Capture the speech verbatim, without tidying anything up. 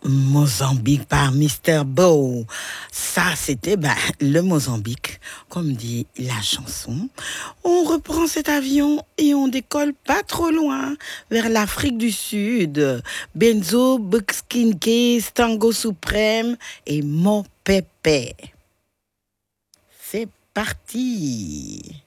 Mozambique par Mister Bow. Ça, c'était ben, le Mozambique, comme dit la chanson. On reprend cet avion et on décolle pas trop loin vers l'Afrique du Sud. Benzo, Buckskin Tango Suprême et Mon Pépé. C'est parti.